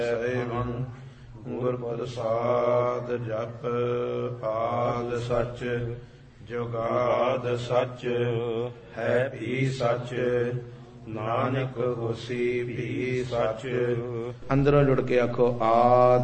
ਸੇਵੰ ਗੁਰ ਪ੍ਰਸਾਦ ਜਪ ਆਦ ਸਚ ਜੁਗਾਦ ਸਚ ਹੈ ਵੀ ਸਚ ਨਾਨਕ ਹੋਸੀ ਵੀ ਸਚ। ਅੰਦਰੋਂ ਜੁੜ ਕੇ ਆਖੋ ਆਦ